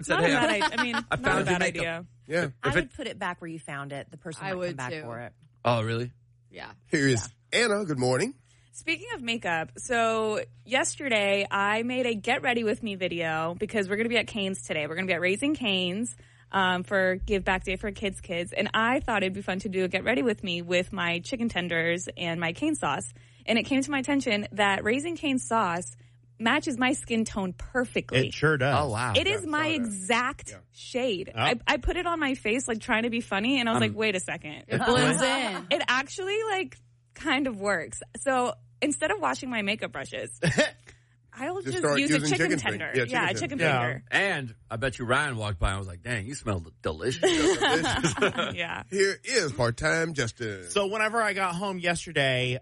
Said, Not a hey, bad idea. I mean, I not a found your bad makeup. idea. Yeah. I would put it back where you found it. The person might come back for it. Oh, really? Yeah. Here is Anna. Good morning. Speaking of makeup, so yesterday I made a get ready with me video because we're going to be at Cane's today. We're going to be at Raising Cane's for Give Back Day for Kids. And I thought it'd be fun to do a get ready with me with my chicken tenders and my cane sauce. And it came to my attention that Raising Cane sauce matches my skin tone perfectly. It sure does. Oh, wow. It is my exact shade. Oh. I put it on my face, like trying to be funny, and I was like, wait a second. It blends in. It actually, like, kind of works. So instead of washing my makeup brushes, I'll just start use a using chicken chicken tender. finger. Yeah, A chicken chicken finger. finger. And I bet you Ryan walked by and was like, dang, you smell delicious. Yeah. Here is part-time Justin. So whenever I got home yesterday,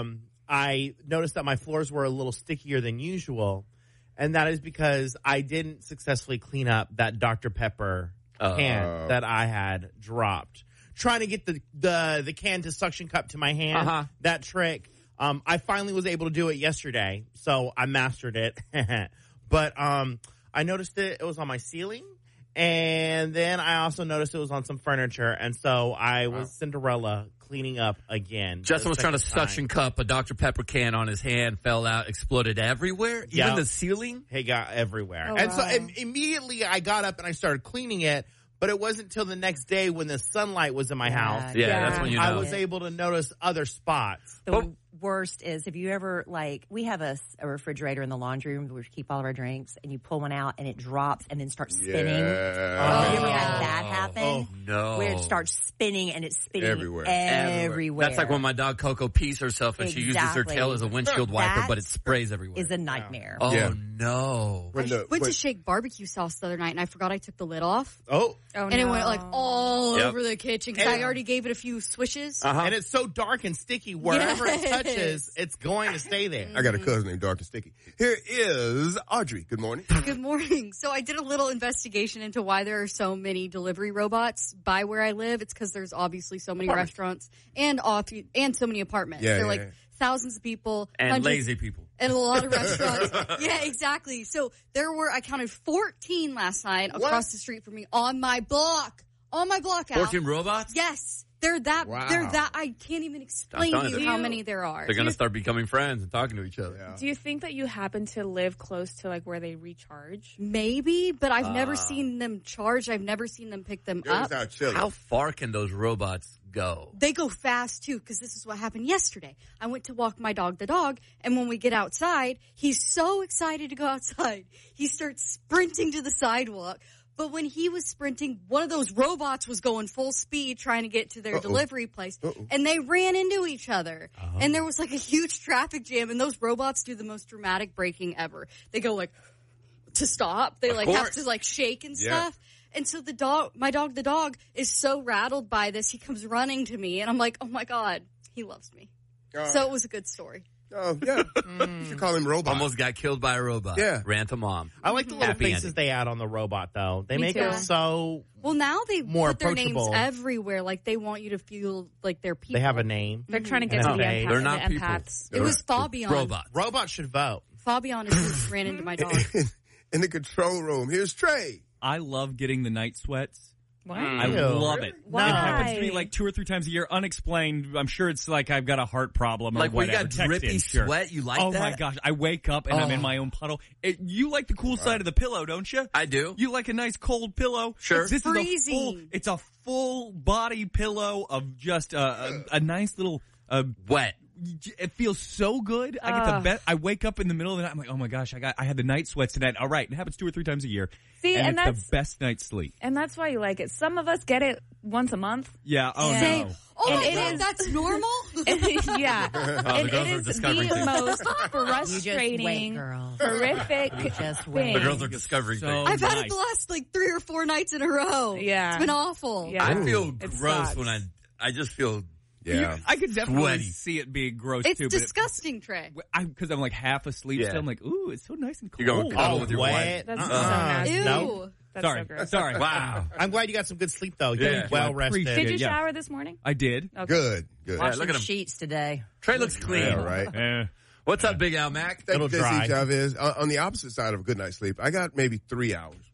I noticed that my floors were a little stickier than usual, and that is because I didn't successfully clean up that Dr. Pepper can that I had dropped. Trying to get the can to suction cup to my hand, that trick. I finally was able to do it yesterday, so I mastered it. But I noticed it was on my ceiling, and then I also noticed it was on some furniture, and so I was Cinderella cleaning up again. Justin was trying to suction cup a Dr. Pepper can on his hand, fell out, exploded everywhere, even the ceiling. It got everywhere. Oh, and wow. so immediately I got up and I started cleaning it, but it wasn't until the next day when the sunlight was in my house. Yeah, that's when you know. I was able to notice other spots. The worst is if you ever, like, we have a refrigerator in the laundry room where we keep all of our drinks, and you pull one out and it drops and then starts spinning. Yeah. You ever had that happen? Oh, no. Where it starts spinning and it's spinning Everywhere. everywhere. That's like when my dog Coco pees herself and she uses her Exactly. tail as a windshield wiper, That but it sprays everywhere. is a nightmare. Oh, Yeah. no. I went to shake barbecue sauce the other night, and I forgot I took the lid off. Oh. Oh, And it went, like, all Yep. over the kitchen because I already gave it a few swishes. And it's so dark and sticky. Wherever it Yes. touches, it's going to stay there. I got a cousin named Dark and Sticky. Here is Audrey. Good morning. Good morning. So I did a little investigation into why there are so many delivery robots by where I live. It's because there's obviously so many restaurants and so many apartments. Yeah, There are yeah, like thousands of people. And hundreds- lazy people. And a lot of restaurants. Yeah, exactly. So I counted 14 last night across the street from me on my block. On my block out. 14 robots? Yes. They're that, I can't even explain to you how many there are. They're going to start becoming friends and talking to each other. Yeah. Do you think that you happen to live close to, like, where they recharge? Maybe, but I've never seen them charge. I've never seen them pick them Yours up. out chilling. How far can those robots go? They go fast, too, because this is what happened yesterday. I went to walk my dog, the dog, and when we get outside, he's so excited to go outside. He starts sprinting to the sidewalk. But when he was sprinting, one of those robots was going full speed trying to get to their delivery place, and they ran into each other. And there was like a huge traffic jam, and those robots do the most dramatic braking ever. They go like to stop. They like have to like shake and stuff. And so my dog, the dog, is so rattled by this, he comes running to me, and I'm like, oh my God, he loves me. So it was a good story. Oh, yeah. You should call him Robot. Almost got killed by a robot. Yeah. Ran to mom. I like the little Happy faces ending. they add on the robot, though. They Me make too. it so Well, now they more put their names approachable. everywhere. Like, they want you to feel like they're people. They have a name. They're trying to get And to the a face. They're empaths. not people. empaths. It was Fabian. Robots. Robots should vote. Fabian is who ran into my dog. In the control room. Here's Trey. I love getting the night sweats. What? I Ew. love it. Why? It happens to me like 2 or 3 times a year, unexplained. I'm sure it's like I've got a heart problem or Like when you whatever. got Text drippy in, sure. sweat, you like oh that? my gosh, I wake up and I'm in my own puddle. You like the cool side of the pillow, don't you? I do. You like a nice cold pillow? Sure. This freezing. It's a full body pillow of just a nice little Wet. It feels so good. I get the best. I wake up in the middle of the night. I'm like, oh my gosh, I had the night sweats tonight. All right, it happens 2 or 3 times a year. See, and it's that's the best night's sleep. And that's why you like it. Some of us get it once a month. Yeah. Oh Say, no. oh my It God, is- that's normal? Yeah. And girls it are is discovering the things. most You just wait, frustrating, girl. horrific You just thing. wait. The girls are discovering So things. I've had it nice. the last like 3 or 4 nights in a row. Yeah. It's been awful. Yeah. I feel It gross sucks. when I just feel Yeah. I could definitely Sweaty. see it being gross It's too. But disgusting, Trey. because I'm like half asleep Yeah. still. I'm like, ooh, it's so nice and cold. You're going cuddle with your wet. wife. That's so Uh-uh. nasty. Ew. No. That's Sorry. so gross. Sorry. Wow. I'm glad you got some good sleep, though. Yeah. You're well I rested. appreciate Did you Yeah. shower this morning? I did. Okay. Good. Yeah, Wash look at some him. sheets today. Trey looks clean. Yeah, right. Eh. What's up, Big Al Mac? Thank Little you, dry. Jesse Chavez. On the opposite side of a good night's sleep, I got maybe 3 hours.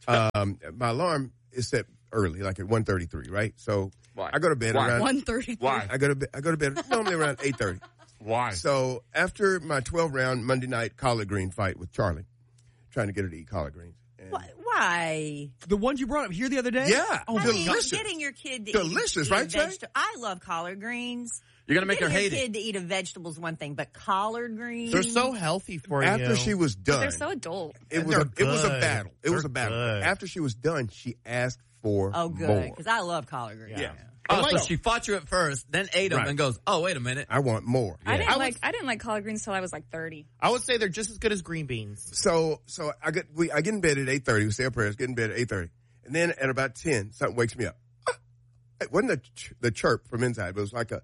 My alarm is set early, like at 1:33, right? So Why? I go to bed around 1:30. Why? I go to bed normally around 8:30. Why? So after my 12-round Monday night collard green fight with Charlie, trying to get her to eat collard greens. And Why? The ones you brought up here the other day? Yeah. Oh, I mean, delicious. getting your kid to Delicious, eat right, Trey? I love collard greens. You're going to make her Getting hate your it. kid to eat a vegetable is one thing, but collard greens. They're so healthy for you. After she was done, They're so adult. it was They're a good. battle. It was They're a battle. good. After she was done, she asked for Oh, good, more. because I love collard greens. Yeah. Oh, so she fought you at first, then ate them, Right. and goes, "Oh, wait a minute." I want more. I didn't I like like collard greens till I was like 30. I would say they're just as good as green beans. So I get in bed at 8:30. We say our prayers. Get in bed at 8:30, and then at about 10, something wakes me up. It wasn't the chirp from inside, but it was like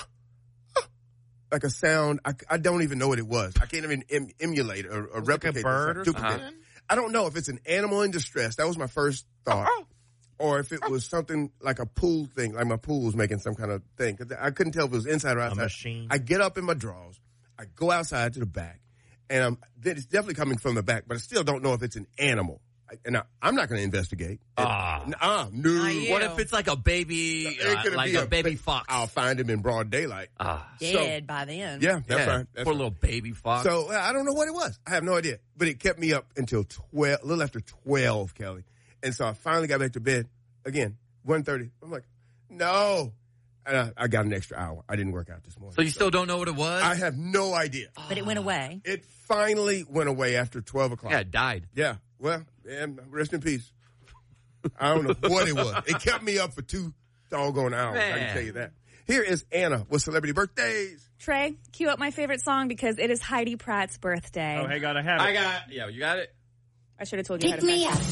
a sound. I don't even know what it was. I can't even emulate or Like a replicate. bird or duplicate. something? I don't know if it's an animal in distress. That was my first thought. Or if it was something like a pool thing, like my pool was making some kind of thing. 'Cause I couldn't tell if it was inside or outside. machine. I get up in my drawers. I go outside to the back. And it's definitely coming from the back, but I still don't know if it's an animal. And I'm not going to investigate. No. Not you. What if it's like a baby, It could like be a baby fox? I'll find him in broad daylight. Dead by then. Yeah, that's right. That's Poor right. little baby fox. So I don't know what it was. I have no idea. But it kept me up until 12, a little after 12, Kelly. And so I finally got back to bed again, 1:30. I'm like, no. And I got an extra hour. I didn't work out this morning. So you still don't know what it was? I have no idea. But it went away. It finally went away after 12 o'clock. Yeah, it died. Yeah. Well, and rest in peace. I don't know what it was. It kept me up for 2 doggone hours. I can Man. tell you that. Here is Anna with celebrity birthdays. Trey, cue up my favorite song because it is Heidi Pratt's birthday. gotta have You got it? I should have told you ahead of time.